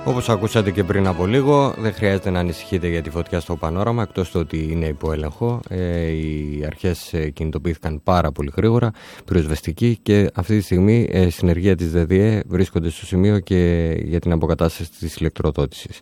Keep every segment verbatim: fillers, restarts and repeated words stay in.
Όπως ακούσατε και πριν από λίγο, δεν χρειάζεται να ανησυχείτε για τη φωτιά στο πανόραμα, εκτός το ότι είναι υπό έλεγχο. Ε, οι αρχές ε, κινητοποιήθηκαν πάρα πολύ γρήγορα, πυροσβεστικοί, και αυτή τη στιγμή ε, συνεργεία της ΔΔΕ βρίσκονται στο σημείο και για την αποκατάσταση της ηλεκτροδότησης.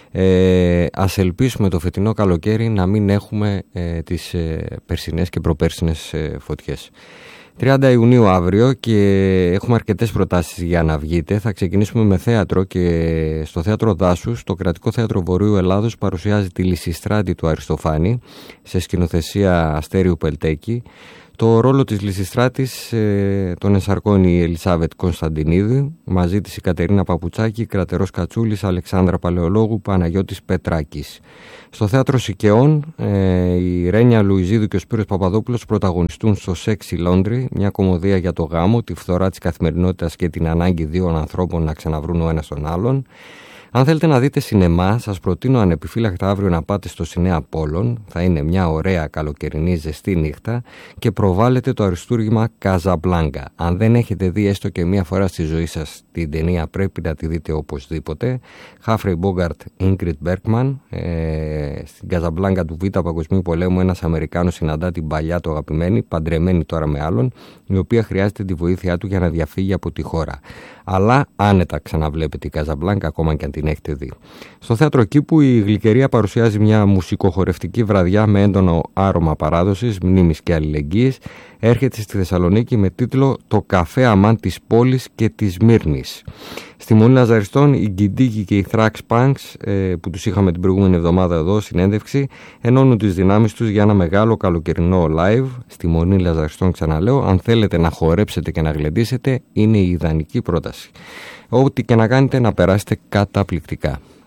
Ε, ας ελπίσουμε το φετινό καλοκαίρι να μην έχουμε ε, τις ε, περσινές και προπέρσινες ε, φωτιές. τριάντα Ιουνίου αύριο και έχουμε αρκετές προτάσεις για να βγείτε. Θα ξεκινήσουμε με θέατρο και στο Θέατρο Δάσους, το Κρατικό Θέατρο Βορείου Ελλάδος παρουσιάζει τη Λυσιστράτη του Αριστοφάνη σε σκηνοθεσία Αστέριου Πελτέκη. Το ρόλο της Λυσιστράτης ε, τον ενσαρκώνει η Ελισάβετ Κωνσταντινίδη, μαζί της η Κατερίνα Παπουτσάκη, Κρατερός Κατσούλης, Αλεξάνδρα Παλαιολόγου, Παναγιώτης Πετράκης. Στο Θέατρο Σικαιών ε, η Ρένια Λουιζίδου και ο Σπύρος Παπαδόπουλος πρωταγωνιστούν στο Sexy Laundry, μια κομμωδία για το γάμο, τη φθορά της καθημερινότητας και την ανάγκη δύο ανθρώπων να ξαναβρούν ο ένας τον άλλον. Αν θέλετε να δείτε σινεμά, σας προτείνω ανεπιφύλακτα αύριο να πάτε στο Σινέα Πόλων. Θα είναι μια ωραία καλοκαιρινή ζεστή νύχτα και προβάλλεται το αριστούργημα Καζαμπλάνκα. Αν δεν έχετε δει έστω και μία φορά στη ζωή σας την ταινία, πρέπει να τη δείτε οπωσδήποτε. Χάφρεϊ Μπόγκαρτ, Ίνγκριτ Μπέρκμαν. Ε, στην Καζαμπλάνκα του Β' Παγκοσμίου Πολέμου ένας Αμερικάνος συναντά την παλιά του αγαπημένη, παντρεμένη τώρα με άλλον, η οποία χρειάζεται τη βοήθειά του για να διαφύγει από τη χώρα. Αλλά άνετα ξαναβλέπετε η Καζαμπλάνκα, ακόμα και αν την έχετε δει. Στο Θέατρο Κήπου η Γλυκερία παρουσιάζει μια μουσικοχορευτική βραδιά με έντονο άρωμα παράδοσης, μνήμης και αλληλεγγύης. Έρχεται στη Θεσσαλονίκη με τίτλο «Το καφέ αμάν της πόλης και της Μύρνης». Στη Μονή Λαζαριστών οι Γκιντίκοι και οι Thrax Punks, ε, που τους είχαμε την προηγούμενη εβδομάδα εδώ συνέντευξη, ενώνουν τις δυνάμεις τους για ένα μεγάλο καλοκαιρινό live. Στη Μονή Λαζαριστών, ξαναλέω, αν θέλετε να χορέψετε και να γλεντήσετε, είναι η ιδανική πρόταση. Ό,τι και να κάνετε, να περάσετε καταπληκτικά.